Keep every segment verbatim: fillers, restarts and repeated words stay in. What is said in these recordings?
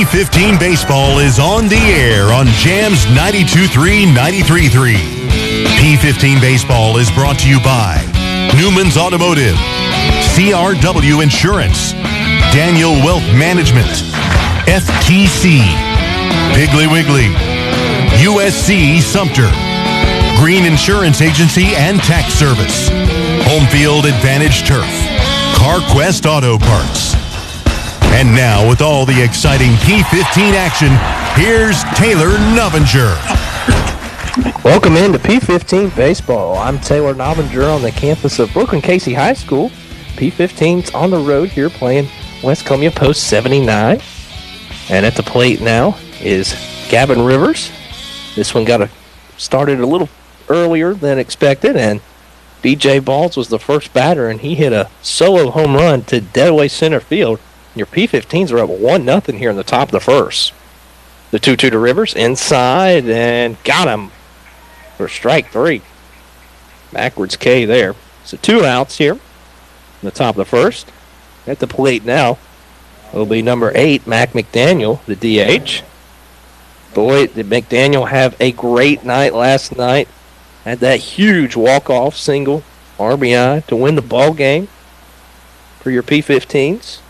P fifteen Baseball is on the air on Jams ninety-two point three, ninety-three point three. P fifteen Baseball is brought to you by Newman's Automotive, C R W Insurance, Daniel Wealth Management, F T C, Piggly Wiggly, U S C Sumter, Green Insurance Agency and Tax Service, Home Field Advantage Turf, CarQuest Auto Parts. And now, with all the exciting P fifteen action, here's Taylor Novinger. Welcome into P fifteen Baseball. I'm Taylor Novinger on the campus of Brooklyn-Cayce High School. P fifteen's on the road here playing West Columbia Post seventy-nine. And at the plate now is Gavin Rivers. This one got a, started a little earlier than expected, and B J Balls was the first batter, and he hit a solo home run to dead away center field. Your P fifteens are up one nothing here in the top of the first. The two two to Rivers inside, and got him for strike three. Backwards K there. So two outs here in the top of the first. At the plate now will be number eight, Mac McDaniel, the D H. Boy, did McDaniel have a great night last night. Had that huge walk-off single R B I to win the ball game for your P fifteens.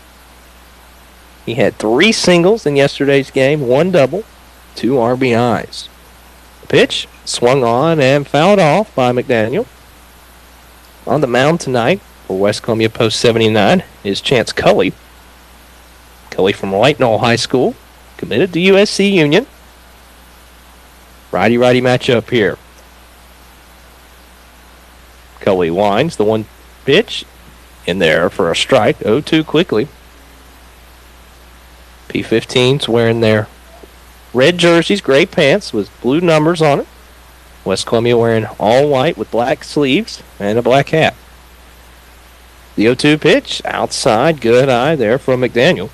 He had three singles in yesterday's game, one double, two R B Is. The pitch swung on and fouled off by McDaniel. On the mound tonight for West Columbia Post seventy-nine is Chance Cully. Cully from White Knoll High School, committed to U S C Union. Righty-righty matchup here. Cully winds the one pitch in there for a strike, oh two quickly. P fifteens wearing their red jerseys, gray pants with blue numbers on it. West Columbia wearing all white with black sleeves and a black hat. The oh two pitch outside, good eye there from McDaniel.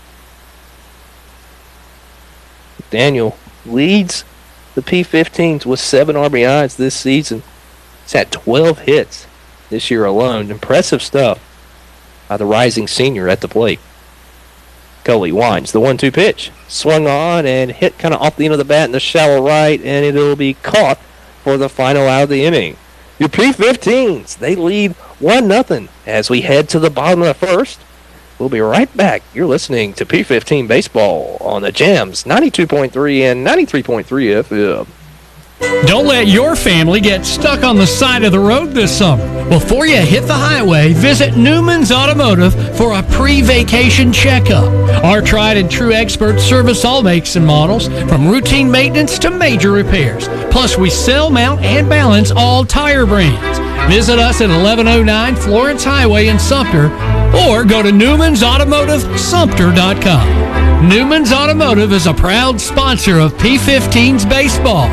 McDaniel leads the P fifteens with seven R B Is this season. He's had twelve hits this year alone. Impressive stuff by the rising senior at the plate. Cully winds the one two pitch. Swung on and hit kind of off the end of the bat in the shallow right, and it'll be caught for the final out of the inning. Your P fifteens, they lead one nothing as we head to the bottom of the first. We'll be right back. You're listening to P fifteen Baseball on the Jams ninety-two point three and ninety-three point three F M. Don't let your family get stuck on the side of the road this summer. Before you hit the highway, visit Newman's Automotive for a pre-vacation checkup. Our tried and true experts service all makes and models, from routine maintenance to major repairs. Plus, we sell, mount, and balance all tire brands. Visit us at eleven oh nine Florence Highway in Sumter, or go to Newmans Automotive Sumter dot com. Newman's Automotive is a proud sponsor of P fifteen's Baseball.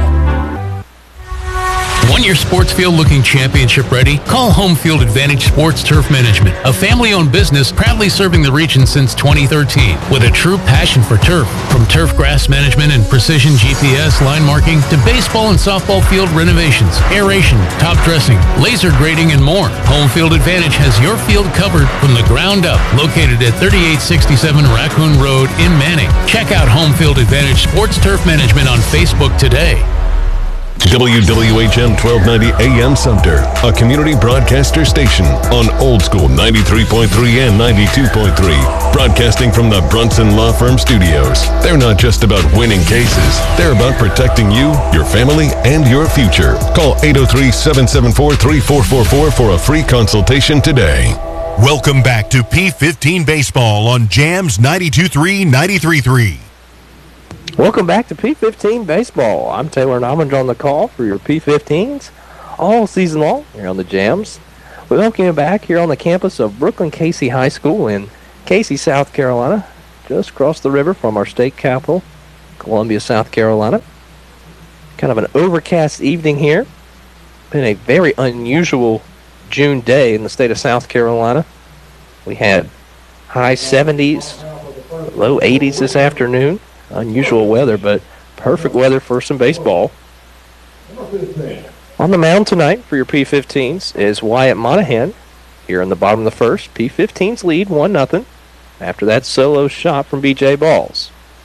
Want your sports field looking championship ready? Call Home Field Advantage Sports Turf Management, a family-owned business proudly serving the region since twenty thirteen. With a true passion for turf, from turf grass management and precision G P S line marking to baseball and softball field renovations, aeration, top dressing, laser grading, and more. Home Field Advantage has your field covered from the ground up. Located at thirty-eight sixty-seven Raccoon Road in Manning. Check out Home Field Advantage Sports Turf Management on Facebook today. W W H M twelve ninety A M Sumter, a community broadcaster station on Old School ninety-three point three and ninety-two point three, broadcasting from the Brunson Law Firm studios. They're not just about winning cases, they're about protecting you, your family, and your future. Call eight oh three, seven seven four, three four four four for a free consultation today. Welcome back to P fifteen Baseball on Jams ninety-two point three, ninety-three point three. Welcome back to P fifteen Baseball. I'm Taylor Novinger on the call for your P fifteens all season long here on the Jams. We welcome you back here on the campus of Brooklyn-Cayce High School in Cayce, South Carolina, just across the river from our state capital, Columbia, South Carolina. Kind of an overcast evening here. Been a very unusual June day in the state of South Carolina. We had high seventies, low eighties this afternoon. Unusual weather, but perfect weather for some baseball. On the mound tonight for your P fifteens is Wyatt Monahan. Here in the bottom of the first, P fifteens lead one nothing after that solo shot from B J Balls.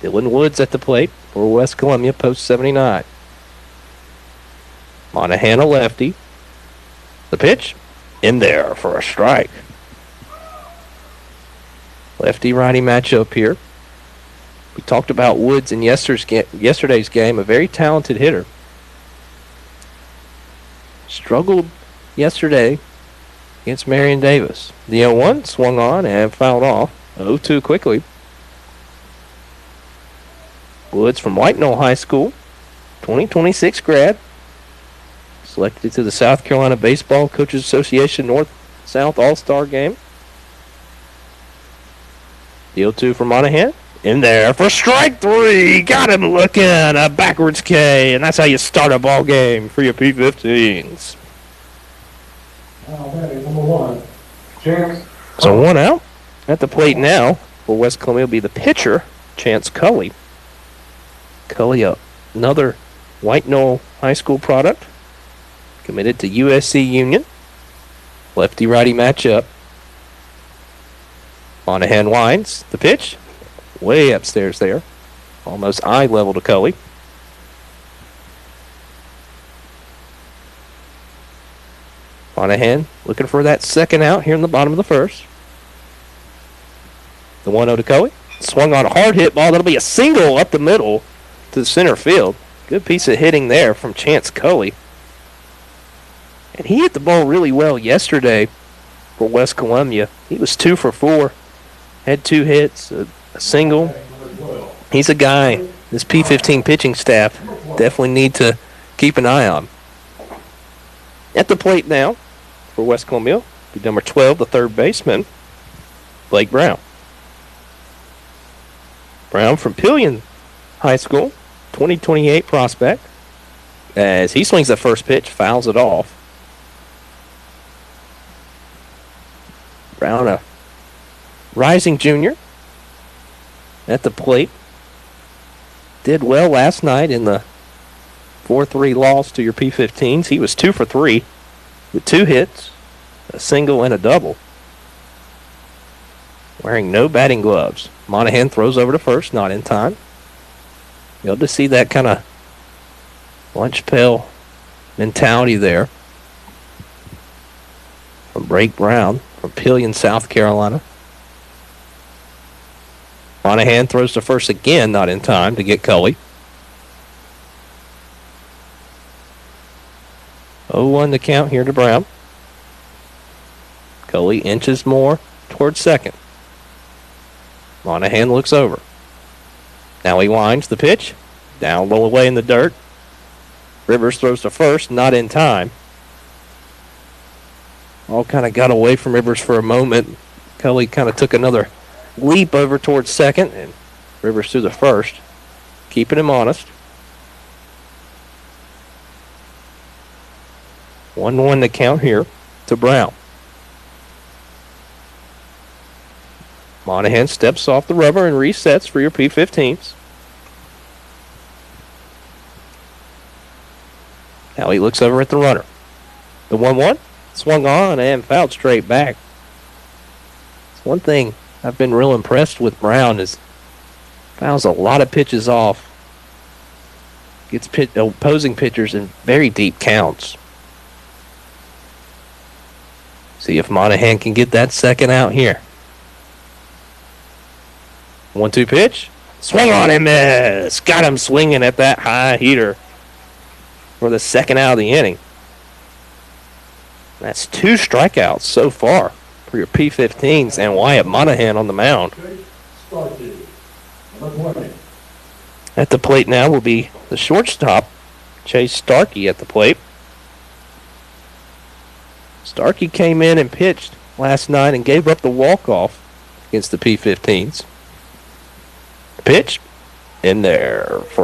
Dylan Woods at the plate for West Columbia, post seventy-nine. Monahan, a lefty. The pitch, in there for a strike. Lefty-righty matchup here. We talked about Woods in yesterday's game, a very talented hitter. Struggled yesterday against Marion Davis. The oh one swung on and fouled off. oh two quickly. Woods from White Knoll High School, twenty twenty-six grad. Selected to the South Carolina Baseball Coaches Association North-South All-Star Game. The oh two for Monahan. In there for strike three. Got him looking. A backwards K. And that's how you start a ball game for your P fifteens. Number one, Chance. So one out. At the plate now for West Columbia will be the pitcher, Chance Cully. Cully, another White Knoll High School product. Committed to U S C Union. Lefty-righty matchup. Monahan winds. The pitch. Way upstairs there. Almost eye level to Cully. Monahan looking for that second out here in the bottom of the first. The one oh to Cully. Swung on a hard hit ball. That'll be a single up the middle to the center field. Good piece of hitting there from Chance Cully. And he hit the ball really well yesterday for West Columbia. He was two for four. Had two hits, a, a single. He's a guy this P fifteen pitching staff definitely need to keep an eye on. At the plate now for West Columbia, be number twelve, the third baseman, Blake Brown. Brown from Pillion High School, twenty twenty-eight prospect. As he swings the first pitch, fouls it off. Brown, a rising junior at the plate. Did well last night in the four three loss to your P fifteens. He was two for three with two hits, a single, and a double. Wearing no batting gloves. Monahan throws over to first, not in time. You'll able to see that kind of lunch pail mentality there from Blake Brown from Pillion, South Carolina. Monahan throws to first again, not in time to get Cully. oh one the count here to Brown. Cully inches more towards second. Monahan looks over. Now he winds the pitch. Down low away in the dirt. Rivers throws to first, not in time. All kind of got away from Rivers for a moment. Cully kind of took another leap over towards second, and Rivers to the first, keeping him honest. one one to count here to Brown. Monahan steps off the rubber and resets for your P fifteens. Now he looks over at the runner. The one one swung on and fouled straight back. It's one thing I've been real impressed with Brown is fouls a lot of pitches off. Gets pit, opposing pitchers in very deep counts. See if Monahan can get that second out here. one two pitch. Swung on and missed. Got him swinging at that high heater for the second out of the inning. That's two strikeouts so far for your P fifteens and Wyatt Monahan on the mound. At the plate now will be the shortstop, Chase Starkey at the plate. Starkey came in and pitched last night and gave up the walk-off against the P fifteens. The pitch in there for